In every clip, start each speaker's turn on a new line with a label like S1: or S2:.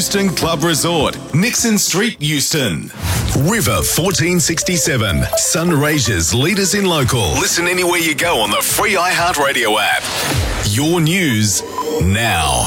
S1: Euston Club Resort, Nixon Street, Euston. River 1467, Sunraysia's leaders in local. Listen anywhere you go on the free iHeartRadio app. Your news now.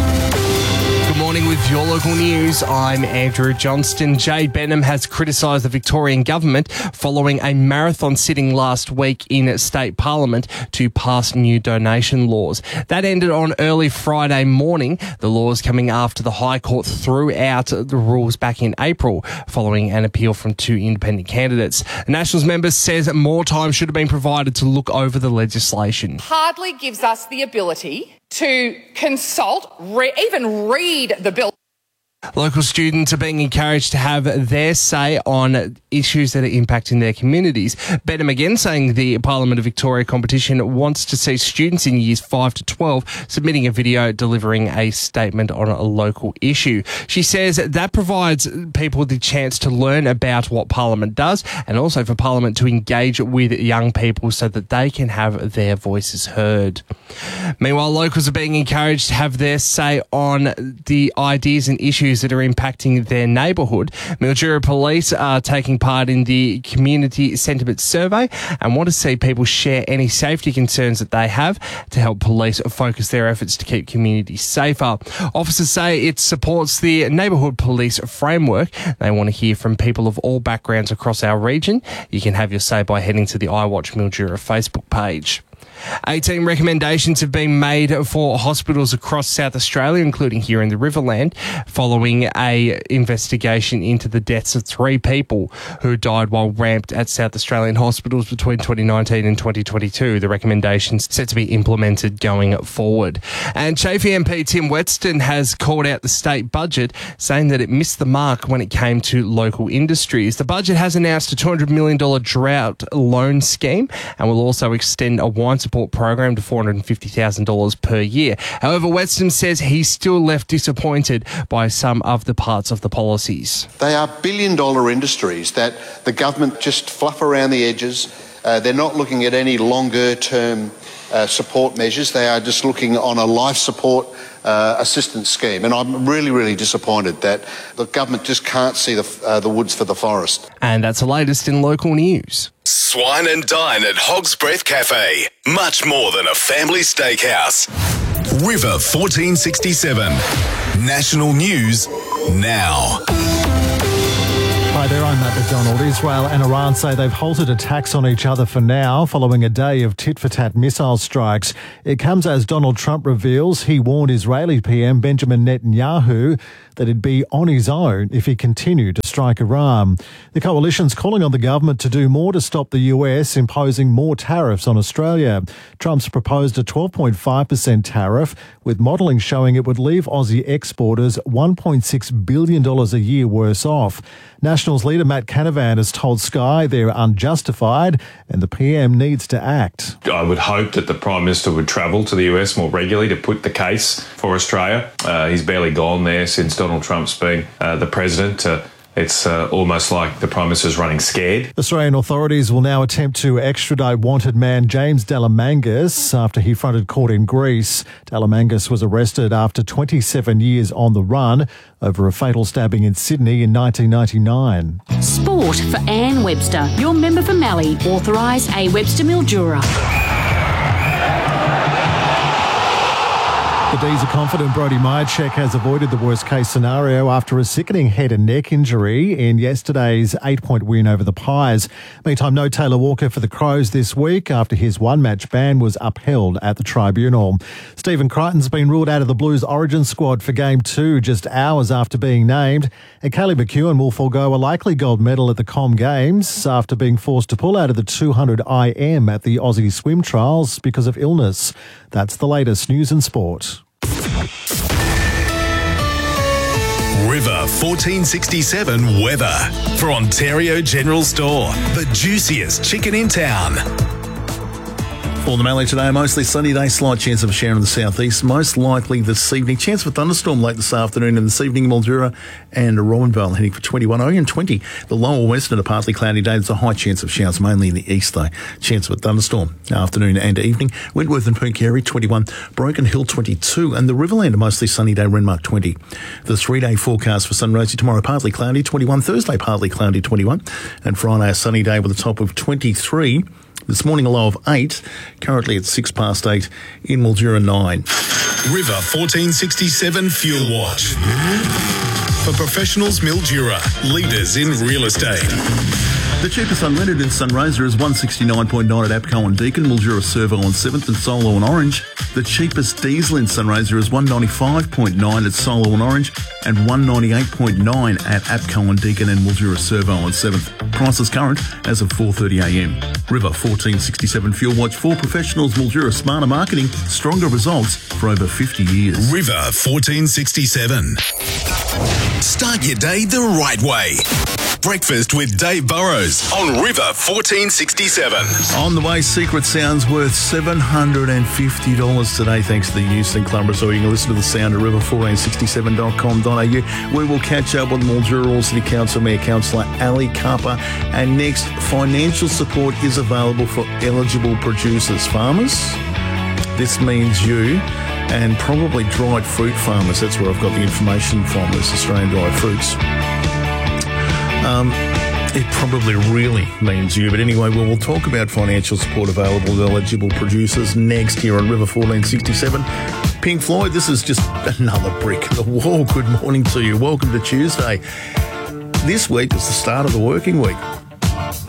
S2: Good morning with your local news. I'm Andrew Johnston. Jade Benham has criticised the Victorian government following a marathon sitting last week in State Parliament to pass new donation laws. That ended on early Friday morning. The laws coming after the High Court threw out the rules back in April following an appeal from two independent candidates. The Nationals member says more time should have been provided to look over the legislation.
S3: Hardly gives us the ability to consult, even read the bill.
S2: Local students are being encouraged to have their say on issues that are impacting their communities. Benham again saying the Parliament of Victoria competition wants to see students in years 5 to 12 submitting a video delivering a statement on a local issue. She says that provides people the chance to learn about what Parliament does and also for Parliament to engage with young people so that they can have their voices heard. Meanwhile, locals are being encouraged to have their say on the ideas and issues that are impacting their neighbourhood. Mildura Police are taking part in the Community Sentiment Survey and want to see people share any safety concerns that they have to help police focus their efforts to keep communities safer. Officers say it supports the Neighbourhood Police Framework. They want to hear from people of all backgrounds across our region. You can have your say by heading to the iWatch Mildura Facebook page. 18 recommendations have been made for hospitals across South Australia, including here in the Riverland, following a investigation into the deaths of 3 people who died while ramped at South Australian hospitals between 2019 and 2022. The recommendations set to be implemented going forward. And Chafey MP Tim Wetston has called out the state budget, saying that it missed the mark when it came to local industries. The budget has announced a $200 million drought loan scheme and will also extend a wine support program to $450,000 per year. However, Wetston says he's still left disappointed by some of the parts of the policies.
S4: They are billion-dollar industries that the government just fluff around the edges. They're not looking at any longer-term support measures. They are just looking on a life support assistance scheme. And I'm really, really disappointed that the government just can't see the woods for the forest.
S2: And that's the latest in local news.
S1: Swine and dine at Hog's Breath Cafe. Much more than a family steakhouse. River 1467. National news now.
S5: Hi there, I'm Matt McDonald. Israel and Iran say they've halted attacks on each other for now following a day of tit-for-tat missile strikes. It comes as Donald Trump reveals he warned Israeli PM Benjamin Netanyahu that he'd be on his own if he continued to strike Iran. The coalition's calling on the government to do more to stop the US imposing more tariffs on Australia. Trump's proposed a 12.5% tariff, with modelling showing it would leave Aussie exporters $1.6 billion a year worse off. Nationals leader Matt Canavan has told Sky they're unjustified and the PM needs to act.
S6: I would hope that the Prime Minister would travel to the US more regularly to put the case for Australia. He's barely gone there since Donald Trump's been the president. It's almost like the Prime Minister's running scared.
S5: Australian authorities will now attempt to extradite wanted man James Delamangas after he fronted court in Greece. Delamangas was arrested after 27 years on the run over a fatal stabbing in Sydney in 1999.
S7: Sport for Anne Webster. Your member for Mallee. Authorise A. Webster Mildura.
S5: The D's are confident Brody Myercheck has avoided the worst-case scenario after a sickening head and neck injury in yesterday's 8-point win over the Pies. Meantime, no Taylor Walker for the Crows this week after his one-match ban was upheld at the tribunal. Stephen Crichton's been ruled out of the Blues origin squad for Game 2 just hours after being named. And Kaylee McEwen will forego a likely gold medal at the Com Games after being forced to pull out of the 200 IM at the Aussie Swim Trials because of illness. That's the latest news and sport.
S1: River 1467 weather for Ontario General Store, the juiciest chicken in town.
S8: For the Mallee today, mostly sunny day, slight chance of a shower in the southeast, most likely this evening. Chance of a thunderstorm late this afternoon and this evening. Mildura and Robinvale heading for 21. Oregon 20. The lower western, a partly cloudy day. There's a high chance of showers, mainly in the east though. Chance of a thunderstorm afternoon and evening. Wentworth and Pooncarie 21. Broken Hill 22. And the Riverland, a mostly sunny day. Renmark 20. The 3-day forecast for Sunrosy tomorrow, partly cloudy 21. Thursday, partly cloudy 21. And Friday, a sunny day with a top of 23. This morning, a low of 8, currently at 8:06 in Mildura 9.
S1: River 1467 Fuel Watch. For professionals, Mildura, leaders in real estate.
S8: The cheapest unleaded in Sunraysia is $169.9 at APCO and Deakin, Mildura Servo on 7th and Solo and Orange. The cheapest diesel in Sunraysia is $195.9 at Solo and Orange and $198.9 at APCO and Deakin and Mildura Servo on 7th. Prices current as of 4:30am. River 1467 Fuel Watch for professionals, Mildura Smarter Marketing, stronger results for over 50 years.
S1: River 1467. Start your day the right way. Breakfast with Dave Burrows on River 1467.
S8: On the way, Secret Sounds worth $750 today thanks to the Houston Club Resort. You can listen to the sound at river1467.com.au. We will catch up with Mildura City Council Mayor Councillor Ali Kappa. And next, financial support is available for eligible producers. Farmers, this means you and probably dried fruit farmers. That's where I've got the information from, this Australian Dried Fruits. It probably really means you. But anyway, we'll talk about financial support available to eligible producers next here on River 1467. Pink Floyd, this is just another brick in the wall. Good morning to you. Welcome to Tuesday. This week is the start of the working week.